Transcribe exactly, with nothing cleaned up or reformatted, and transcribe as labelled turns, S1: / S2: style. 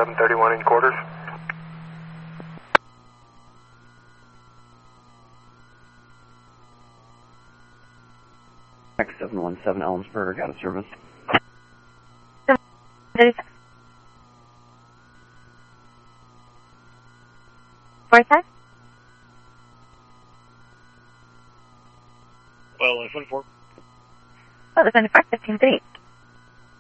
S1: seven thirty-one in quarters.
S2: X seven one seven Ellensburg, out of service.
S3: Four side?
S4: Well, twenty-four.
S3: Oh, the twenty-four, fifteen three.